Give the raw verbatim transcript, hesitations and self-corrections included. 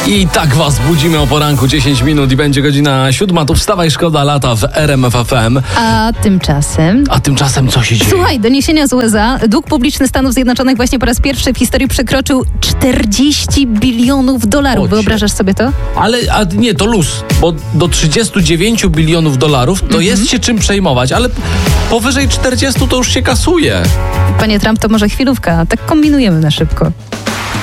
I tak was budzimy o poranku, dziesięć minut i będzie godzina siódma. Tu wstawaj, szkoda lata w R M F F M. A tymczasem... A tymczasem co się dzieje? Słuchaj, doniesienia z U S A. Dług publiczny Stanów Zjednoczonych właśnie po raz pierwszy w historii przekroczył czterdzieści bilionów dolarów. Ocie. Wyobrażasz sobie to? Ale a nie, to luz, bo do trzydziestu dziewięciu bilionów dolarów to Mhm. jest się czym przejmować, ale powyżej czterdziestu to już się kasuje. Panie Trump, to może chwilówka. Tak kombinujemy na szybko.